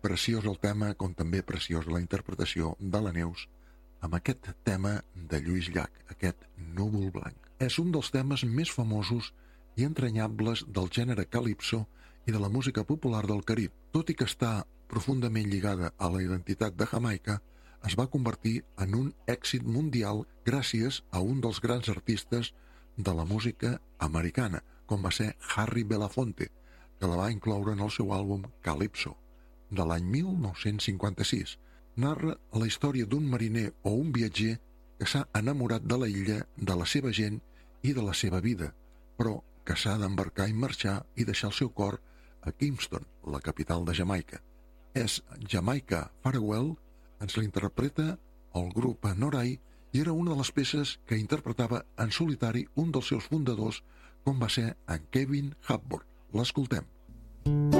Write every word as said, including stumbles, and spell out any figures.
preciós el tema, com també preciós la interpretació de la Neus amb aquest tema de Lluís Llach, aquest Núvol Blanc. És un dels temes més famosos i entranyables del gènere calipso i de la música popular del Carib. Tot i que està profundament lligada a la identitat de Jamaica, es va convertir en un èxit mundial gràcies a un dels grans artistes de la música americana, com va ser Harry Belafonte, que la va incloure en el seu àlbum Calypso, de l'any mil nou-cents cinquanta-sis. Narra la història d'un mariner o un viatger que s'ha enamorat de la illa, de la seva gent i de la seva vida, però que s'ha d'embarcar i marxar i deixar el seu cor a Kingston, la capital de Jamaica. És Jamaica Farewell, ens l'interpreta el grup Norai i era una de les peces que interpretava en solitari un dels seus fundadors, com va ser en Kevin Hepburn. L'escoltem.